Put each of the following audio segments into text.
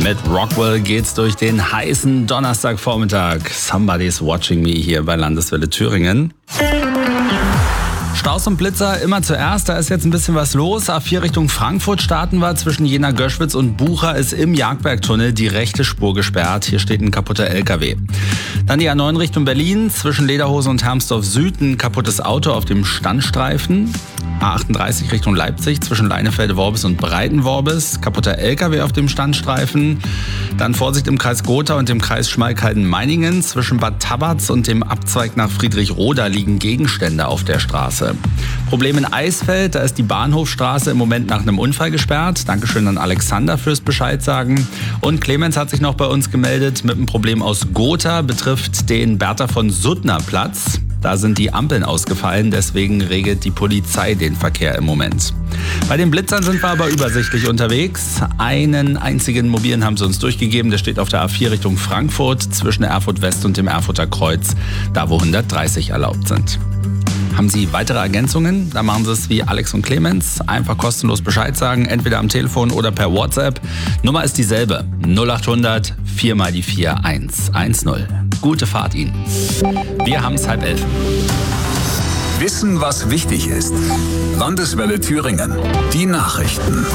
Mit Rockwell geht's durch den heißen Donnerstagvormittag. Somebody's watching me hier bei Landeswelle Thüringen. Staus und Blitzer immer zuerst, da ist jetzt ein bisschen was los. A4 Richtung Frankfurt starten wir. Zwischen Jena-Göschwitz und Bucha ist im Jagdbergtunnel die rechte Spur gesperrt. Hier steht ein kaputter LKW. Dann die A9 Richtung Berlin. Zwischen Lederhose und Hermsdorf Süd ein kaputtes Auto auf dem Standstreifen. A38 Richtung Leipzig. Zwischen Leinefelde-Worbis und Breitenworbis. Kaputter LKW auf dem Standstreifen. Dann Vorsicht im Kreis Gotha und dem Kreis Schmalkalden-Meiningen. Zwischen Bad Tabatz und dem Abzweig nach Friedrichroda liegen Gegenstände auf der Straße. Problem in Eisfeld, da ist die Bahnhofstraße im Moment nach einem Unfall gesperrt. Dankeschön an Alexander fürs Bescheid sagen. Und Clemens hat sich noch bei uns gemeldet mit einem Problem aus Gotha, betrifft den Bertha von Suttner Platz. Da sind die Ampeln ausgefallen, deswegen regelt die Polizei den Verkehr im Moment. Bei den Blitzern sind wir aber übersichtlich unterwegs. Einen einzigen mobilen haben sie uns durchgegeben, der steht auf der A4 Richtung Frankfurt zwischen Erfurt West und dem Erfurter Kreuz, da wo 130 erlaubt sind. Haben Sie weitere Ergänzungen? Dann machen Sie es wie Alex und Clemens. Einfach kostenlos Bescheid sagen, entweder am Telefon oder per WhatsApp. Nummer ist dieselbe, 0800 4 mal die 4 110. Gute Fahrt Ihnen. Wir haben es 10:30. Wissen, was wichtig ist. Landeswelle Thüringen. Die Nachrichten.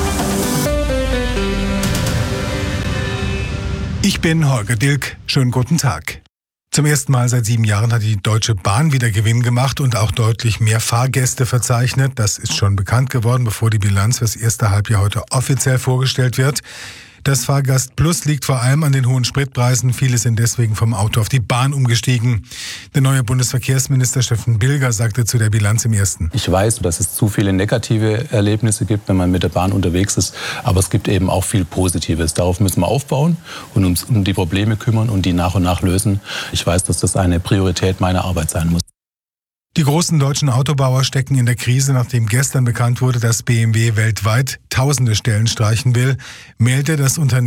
Ich bin Holger Dilk. Schönen guten Tag. Zum ersten Mal seit 7 Jahren hat die Deutsche Bahn wieder Gewinn gemacht und auch deutlich mehr Fahrgäste verzeichnet. Das ist schon bekannt geworden, bevor die Bilanz fürs erste Halbjahr heute offiziell vorgestellt wird. Das Fahrgast Plus liegt vor allem an den hohen Spritpreisen. Viele sind deswegen vom Auto auf die Bahn umgestiegen. Der neue Bundesverkehrsminister Steffen Bilger sagte zu der Bilanz im Ersten: Ich weiß, dass es zu viele negative Erlebnisse gibt, wenn man mit der Bahn unterwegs ist. Aber es gibt eben auch viel Positives. Darauf müssen wir aufbauen und uns um die Probleme kümmern und die nach und nach lösen. Ich weiß, dass das eine Priorität meiner Arbeit sein muss. Die großen deutschen Autobauer stecken in der Krise, nachdem gestern bekannt wurde, dass BMW weltweit tausende Stellen streichen will, meldete das Unternehmen